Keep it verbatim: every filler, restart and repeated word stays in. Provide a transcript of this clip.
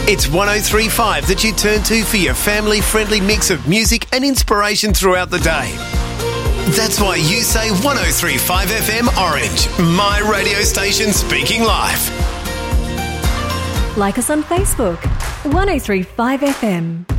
It's one oh three point five that you turn to for your family-friendly mix of music and inspiration throughout the day. That's why you say one oh three point five F M Orange, my radio station speaking live. Like us on Facebook, one oh three point five F M.